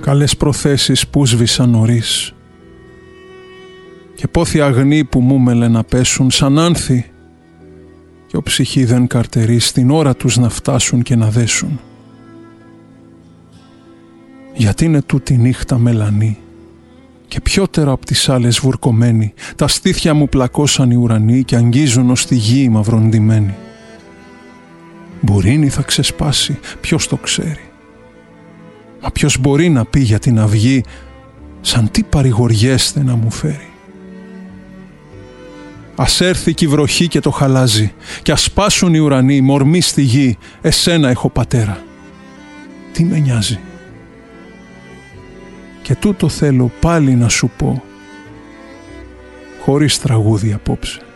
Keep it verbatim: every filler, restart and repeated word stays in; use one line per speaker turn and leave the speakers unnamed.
καλές προθέσεις που σβήσαν νωρίς και πόθη αγνοί που μου μέλε να πέσουν σαν άνθη και ο ψυχή δεν καρτερεί στην ώρα τους να φτάσουν και να δέσουν. Γιατί είναι τούτη νύχτα μελανή και πιότερα απ' τις άλλες βουρκωμένη, τα στήθια μου πλακώσαν οι ουρανοί και αγγίζουν ως τη γη μαυροντυμένη. Μπουρίνι θα ξεσπάσει, ποιος το ξέρει. Μα ποιος μπορεί να πει για την αυγή σαν τι παρηγοριέστε να μου φέρει. Ας έρθει κι η βροχή και το χαλάζει κι ας σπάσουν οι ουρανοί, μορμοί στη γη, εσένα έχω πατέρα. Τι με νοιάζει. Και τούτο θέλω πάλι να σου πω, χωρίς τραγούδι απόψε.